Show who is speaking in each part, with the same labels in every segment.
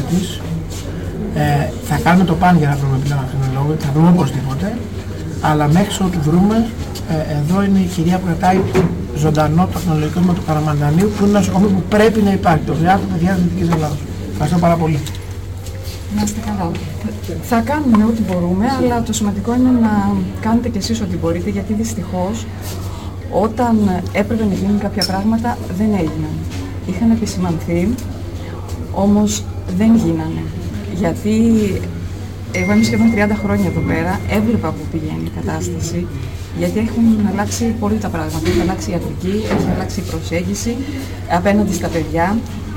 Speaker 1: της. Θα κάνουμε το παν για να βρούμε πλέον ακτινολόγο, θα βρούμε οπωσδήποτε, αλλά μέχρι ότου βρούμε, εδώ είναι η κυρία που κρατάει ζωντανό το ακτινολογικό τμήμα του Καραμαντανίου, που είναι ένα νοσοκομείο που πρέπει να υπάρχει. Το χρειάζεται παιδιά της Δυτικής Ελλάδος. Ευχαριστώ πάρα πολύ.
Speaker 2: Να είστε καλά. Θα κάνουμε ό,τι μπορούμε, αλλά το σημαντικό είναι να κάνετε κι εσείς ό,τι μπορείτε, γιατί δυστυχώς όταν έπρεπε να γίνουν κάποια πράγματα δεν έγιναν. Είχαν επισημανθεί, όμως δεν γίνανε. Γιατί εγώ είμαι σχεδόν 30 χρόνια εδώ πέρα, έβλεπα που πηγαίνει η κατάσταση, γιατί έχουν αλλάξει πολύ τα πράγματα. Έχει αλλάξει η ιατρική, έχει αλλάξει η προσέγγιση απέναντι στα παιδιά.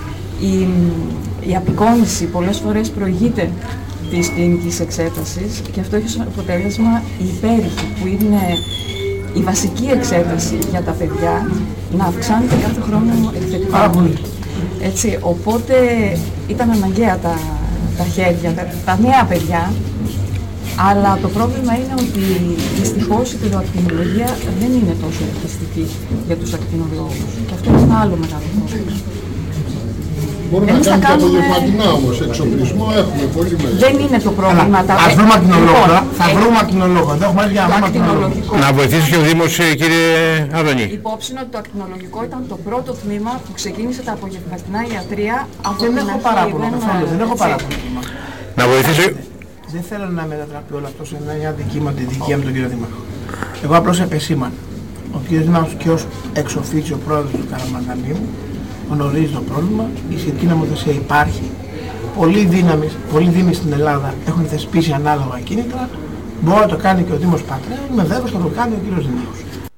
Speaker 2: Η απεικόνηση πολλές φορές προηγείται της κλινικής εξέτασης και αυτό έχει σαν αποτέλεσμα η υπέρηχη, που είναι η βασική εξέταση για τα παιδιά, να αυξάνεται κάθε χρόνο εκθετικά. Έτσι, οπότε ήταν αναγκαία τα χέρια, τα νέα παιδιά, αλλά το πρόβλημα είναι ότι δυστυχώς η παιδοακτινολογία δεν είναι τόσο ελκυστική για τους ακτινολόγους και αυτό είναι ένα άλλο μεγάλο πρόβλημα.
Speaker 3: Μπορούμε να κάνουμε και απογευματινά όμως, εξοπλισμό έχουμε πολύ μεγάλο.
Speaker 2: Δεν είναι το πρόβλημα.
Speaker 1: Ας βρούμε ακτινολόγο, θα βρούμε ακτινολόγο. Δεν έχουμε για να βρούμε ακτινολόγο.
Speaker 4: Να βοηθήσει και ο Δήμος, κύριε Αδωνή.
Speaker 2: Υπόψη είναι ότι το ακτινολογικό ήταν το πρώτο τμήμα που ξεκίνησε τα απογευματινά ιατρία από
Speaker 1: Δεν
Speaker 2: την
Speaker 1: έχω
Speaker 2: αρχή.
Speaker 1: παράπονο, δεν έχω παράπονο.
Speaker 4: Να βοηθήσει.
Speaker 1: Δεν θέλω να μετατραπεί όλο αυτό σε μια δικία με τον κύριο Δήμαρχο. Εγώ απλώς επεσήμανα. Ο κύριος Δήμαρχος και ως εξοφίτσιο πρόεδρος του Καραμαντανίου γνωρίζει το πρόβλημα, η σχετική νομοθεσία υπάρχει. Πολλοί δήμοι στην Ελλάδα έχουν θεσπίσει ανάλογα κίνητρα. Μπορεί να το κάνει και ο Δήμος Πατρέων, είμαι βέβαιος θα το κάνει ο κύριος Δήμαρχος.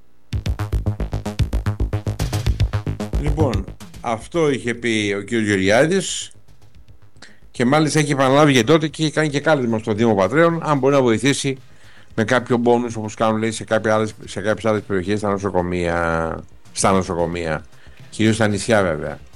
Speaker 4: Λοιπόν, αυτό είχε πει ο κύριος Γεωργιάδης και μάλιστα έχει επαναλάβει και τότε και έχει κάνει και κάλεσμα στο Δήμο Πατρέων αν μπορεί να βοηθήσει με κάποιο μπόνους όπως κάνουν λέει, σε κάποιες άλλες περιοχές στα νοσοκομεία, κυρίως στα νησιά βέβαια.